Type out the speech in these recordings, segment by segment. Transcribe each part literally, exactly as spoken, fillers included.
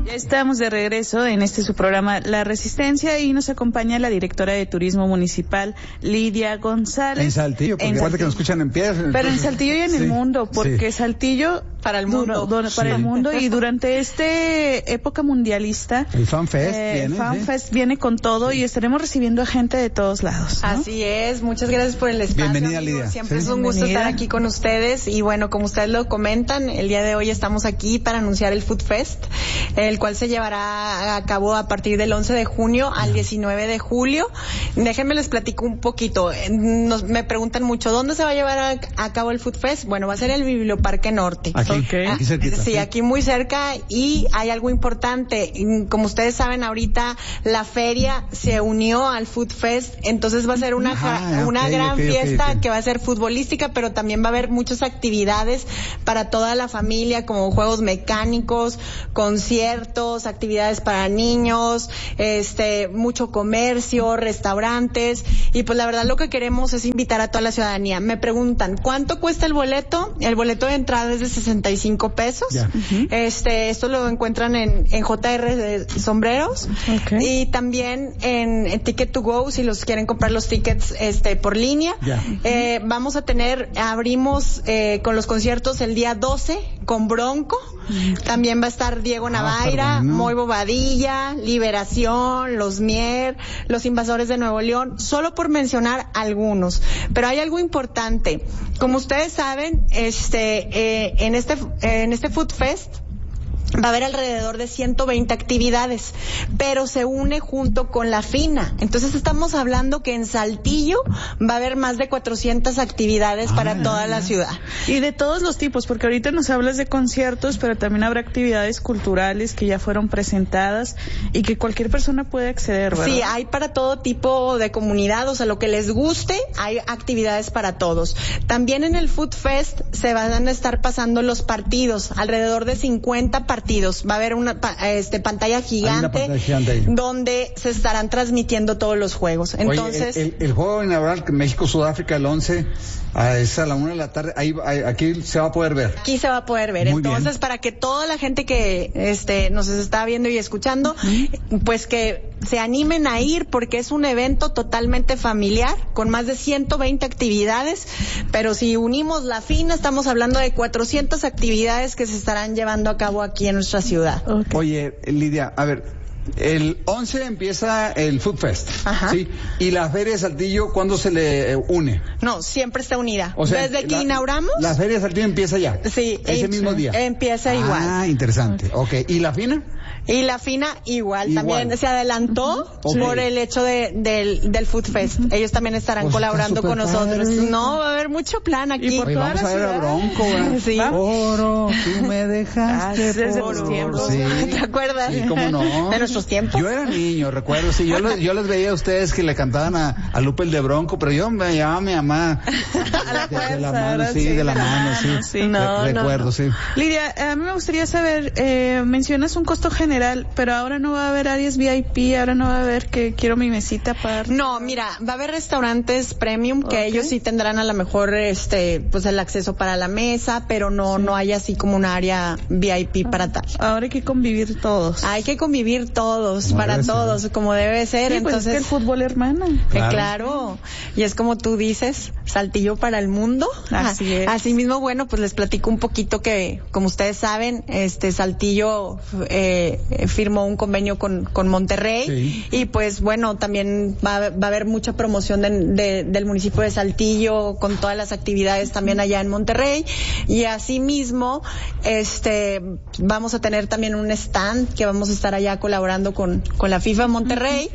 Ya estamos de regreso en este su programa La Resistencia y nos acompaña la directora de Turismo Municipal, Lidia González. En Saltillo, porque recuerda que nos escuchan en Piedras. Pero en Saltillo y en sí. el mundo, porque sí. Saltillo para el mundo, dura, dura, para sí. el mundo y durante este época mundialista, el Fan Fest eh, viene, Fan ¿sí? Fest viene con todo y estaremos recibiendo a gente de todos lados, ¿no? Así es, muchas gracias por el espacio. Bienvenida, amigo. Lidia. Siempre ¿Sí? es un gusto Bienvenida. estar aquí con ustedes y bueno, como ustedes lo comentan, el día de hoy estamos aquí para anunciar el Food Fest, el cual se llevará a cabo a partir del once de junio al diecinueve de julio. Déjenme les platico un poquito. Nos, me preguntan mucho, ¿dónde se va a llevar a, a cabo el Food Fest? Bueno, va a ser el Biblioparque Norte. Aquí, okay. aquí cerquita. Sí, aquí muy cerca y hay algo importante. Como ustedes saben, ahorita la feria se unió al Food Fest, entonces va a ser una, ah, una okay, gran okay, fiesta okay, okay. que va a ser futbolística, pero también va a haber muchas actividades para toda la familia, como juegos mecánicos, conciertos, actividades para niños, este, mucho comercio, restaurantes, y pues la verdad lo que queremos es invitar a toda la ciudadanía. Me preguntan, ¿cuánto cuesta el boleto? El boleto de entrada es de sesenta y cinco pesos. Ya. Uh-huh. Este, esto lo encuentran en, en J R Sombreros. Okay. Y también en, en Ticket to Go, si los quieren comprar los tickets, este, por línea. Ya. Eh, vamos a tener, abrimos, eh, con los conciertos el día doce con Bronco. También va a estar Diego Navaira, ah, bueno. Moy Bobadilla, Liberación, Los Mier, Los Invasores de Nuevo León, solo por mencionar algunos. Pero hay algo importante. Como ustedes saben, este, eh, en este, eh, en este Food Fest va a haber alrededor de ciento veinte actividades, pero se une junto con la FINA. Entonces estamos hablando que en Saltillo va a haber más de cuatrocientas actividades ah, para toda la ciudad. Y de todos los tipos, porque ahorita nos hablas de conciertos, pero también habrá actividades culturales que ya fueron presentadas y que cualquier persona puede acceder, ¿verdad? Sí, hay para todo tipo de comunidad, o sea, lo que les guste, hay actividades para todos. También en el Food Fest se van a estar pasando los partidos, alrededor de cincuenta partidos. Va a haber una este, pantalla gigante, una pantalla gigante ahí, donde se estarán transmitiendo todos los juegos. Entonces, Oye, el, el, el juego inaugural México-Sudáfrica el once a, es a la una de la tarde, ahí, ahí aquí se va a poder ver. Aquí se va a poder ver. Muy Entonces, bien. para que toda la gente que este nos está viendo y escuchando, uh-huh. pues que se animen a ir, porque es un evento totalmente familiar, con más de ciento veinte actividades, pero si unimos la FINA, estamos hablando de cuatrocientas actividades que se estarán llevando a cabo aquí en nuestra ciudad. Okay. Oye, Lidia, a ver, el once empieza el Food Fest, Ajá. ¿sí? Y la Feria de Saltillo, ¿cuándo se le eh, une? No, siempre está unida. O sea, desde que la, inauguramos. La Feria de Saltillo empieza ya. Sí. Ese mismo día. Empieza igual. Ah, interesante. Okay. ¿Y la FINA? Y la FINA igual, igual. también se adelantó okay. por el hecho de, del, del Food Fest. Ellos también estarán pues colaborando con nosotros. Padre. No, va a haber mucho plan aquí. Y por Oye, toda vamos la a ver ciudad. a Bronco, ¿verdad? Sí. Oro, tú me dejaste. Ah, desde por los tiempos. Sí. ¿Te acuerdas? Sí, cómo no. De nuestros tiempos. Yo era niño, recuerdo, sí, yo, les, yo les veía a ustedes que le cantaban a, a Lupe el de Bronco, pero yo me llamaba a mi mamá a la de, fuerza, de la mano, sí, sí, de la mano, sí. sí. No, Re- no, recuerdo, no. sí. Lidia, a mí me gustaría saber, eh, mencionas un costo general, pero ahora no va a haber áreas V I P, ahora no va a haber que quiero mi mesita para... No, mira, va a haber restaurantes premium que Okay. ellos sí tendrán a lo mejor este pues el acceso para la mesa, pero no Sí. no hay así como un área V I P Ah, para tal. Ahora hay que convivir todos. Hay que convivir todos, Como para debe ser. todos, como debe ser. Sí, pues Entonces, es que el fútbol, hermana. Eh, Claro. claro, y es como tú dices, Saltillo para el mundo. Así es. Así mismo, bueno, pues les platico un poquito que, como ustedes saben, este Saltillo eh, firmó un convenio con, con Monterrey Sí. y pues bueno, también va, va a haber mucha promoción de, de, del municipio de Saltillo con todas las actividades también allá en Monterrey y asimismo, este, vamos a tener también un stand que vamos a estar allá colaborando con, con la FIFA Monterrey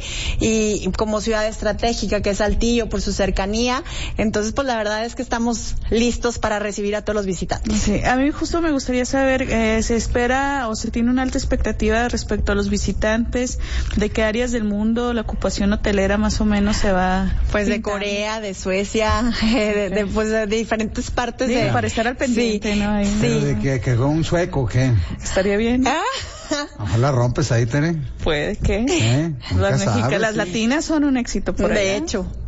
y como ciudad estratégica que es Saltillo por su cercanía. Entonces, pues la verdad es que estamos listos para recibir a todos los visitantes. Sí, a mí justo me gustaría saber, eh, ¿se espera o se tiene una alta expectativa respecto a los visitantes? ¿De qué áreas del mundo la ocupación hotelera más o menos se va? Pues de pintando? Corea, de Suecia, de, de, pues de diferentes partes Sí, de... para estar al pendiente, Sí, ¿no? Ahí. sí. Pero de que, que con un sueco, ¿qué? Estaría bien. Ah, Ojalá rompes ahí, Tere. Puede que. ¿Eh? Las Nunca mexicanas, sabes, las sí. latinas son un éxito por de allá. hecho.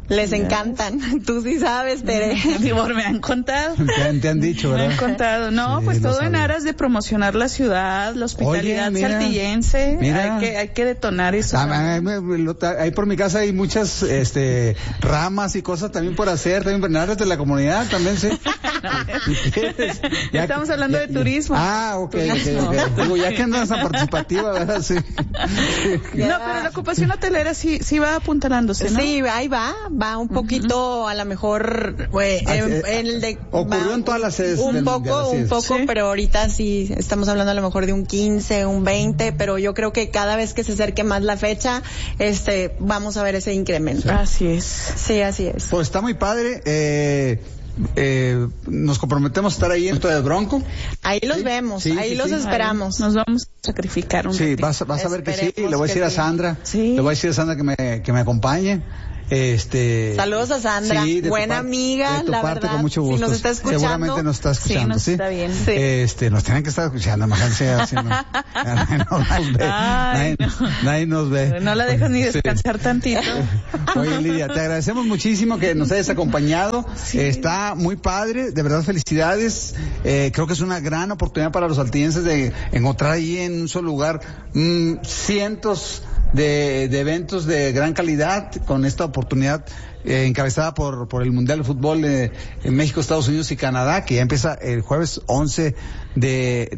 Les Ya. encantan. Tú sí sabes, Tere. Digo, me han contado. Te, han- te han dicho, Me ¿verdad? han contado. No, Sí, pues lo todo en sabía. aras de promocionar la ciudad, la hospitalidad Oye, mira, saltillense. mira. Hay que, hay que detonar eso. Ah, ah, me- me- lo- Ahí por mi casa hay muchas este, ramas y cosas también por hacer, también en áreas de la comunidad también, sí. Si quieres, ya- Estamos hablando de turismo. Ah, ok, ok, Turismo. ok. Digo, ya que andas tan participativa, ¿verdad? Sí. No, pero la ocupación hotelera sí, sí va apuntalándose, ¿no? Sí, ahí va, va un poquito a lo mejor eh, Ah, en, eh, en el de ocurrió va en todas las sedes un del poco, Mundial, así un es. poco, Sí. pero ahorita sí estamos hablando a lo mejor de un quince, un veinte, pero yo creo que cada vez que se acerque más la fecha, este, vamos a ver ese incremento. Así es. Sí, así es. Pues está muy padre. Eh, eh, nos comprometemos a estar ahí en todo el Bronco. Ahí los Sí, vemos, sí, ahí sí, los sí. esperamos. Nos vamos a sacrificar un Sí, ratito. vas, vas a ver que sí. Esperemos Le voy a decir que a sí. Sandra. Sí. Le voy a decir a Sandra que me, que me acompañe. Este. Saludos a Sandra, Sí, de tu buena parte- amiga, de tu la parte, verdad. con mucho Si gusto. nos está escuchando, Seguramente nos está sí, escuchando, nos sí. está bien. Sí. Este, nos tienen que estar escuchando, imagínense así, ¿no? Nadie nos ve. Ay, Nadie, no. nadie nos ve. No la dejas ni Sí. descansar tantito. Oye, Lidia, te agradecemos muchísimo que nos hayas acompañado. Sí. Está muy padre, de verdad, felicidades. Eh, creo que es una gran oportunidad para los saltillenses de encontrar ahí en un solo lugar mm, cientos de, de eventos de gran calidad con esta oportunidad eh, encabezada por, por el Mundial de Fútbol eh, en México, Estados Unidos y Canadá, que ya empieza el jueves once de,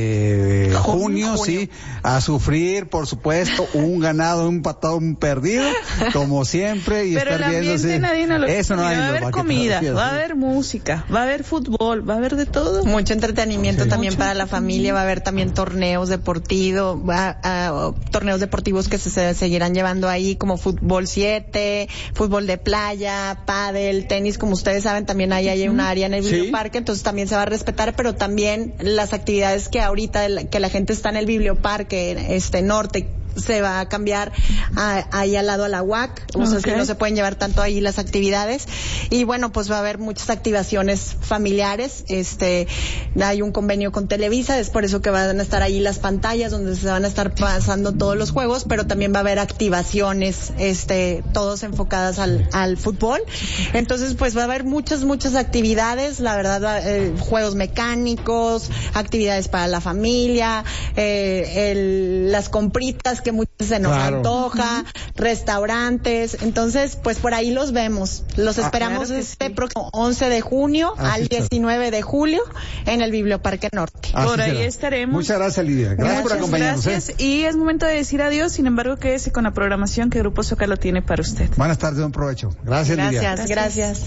de junio, Junio. sí, a sufrir, por supuesto, un ganado, un empatado, un perdido, como siempre, y Pero el estar viendo, ambiente sí. nadie nos lo Eso no Mira, nadie va a nos haber va a quitar, comida, sí, va a sí. haber música, va a haber fútbol, va a haber de todo. Mucho entretenimiento Sí. también Mucho para la familia, va a haber también torneos deportivos, va a, torneos deportivos que se, se seguirán llevando ahí como fútbol siete, fútbol de playa, pádel, tenis, como ustedes saben también ahí hay una área en el Sí. biblioparque, entonces también se va a respetar, pero también las actividades que ahorita el- que la gente está en el biblioparque este norte se va a cambiar a- ahí al lado a la U A C, o sea, Ok. si no se pueden llevar tanto ahí las actividades, y bueno, pues va a haber muchas activaciones familiares, este, hay un convenio con Televisa, es por eso que van a estar ahí las pantallas donde se van a estar pasando todos los juegos, pero también va a haber activaciones, este, todos enfocadas al, al fútbol, entonces pues va a haber muchas, muchas actividades, la verdad, va- eh, juegos mecánicos, actividades para la familia, eh, el- las compritas que muchas se nos Claro. antoja, restaurantes, entonces pues por ahí los vemos, los Ah, esperamos claro que este sí. próximo once de junio Así al es. diecinueve de julio en el Biblioparque Norte. Así Por ahí será. estaremos. Muchas gracias, Lidia. Gracias, por Muchas acompañarnos. ¿eh? gracias. Y es momento de decir adiós, sin embargo, quédese con la programación que Grupo Zócalo tiene para usted. Buenas tardes, buen provecho. Gracias, Lidia. Gracias, gracias.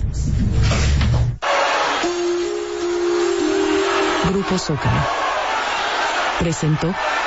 Grupo Zócalo presentó